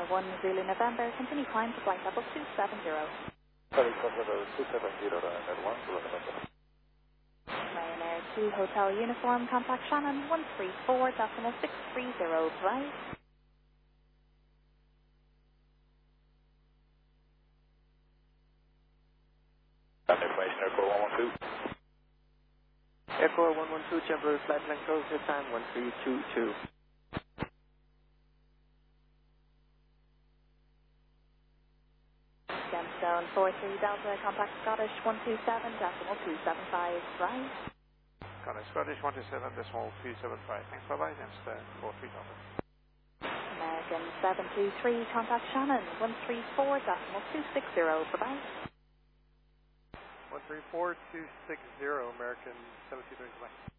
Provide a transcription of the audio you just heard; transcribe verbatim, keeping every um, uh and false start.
one Zulu November, continue climb to flight level two seven zero. Sorry, level two seven zero, Ryanair one Zulu November. Ryanair two Hotel Uniform, contact Shannon one three four decimal six three zero, right? Information Aircore one one two. Aircore one one two, temporary flight plan close, your time one three two two. Gemstone four three Delta, contact Scottish one two seven decimal two seven five, right? Got it. Scottish one two seven decimal two seven five. Thanks, bye-bye. Gemstone four three Delta. American seven two three, contact Shannon one three four decimal two six zero, bye-bye. one three four two six zero, American seven two three, bye.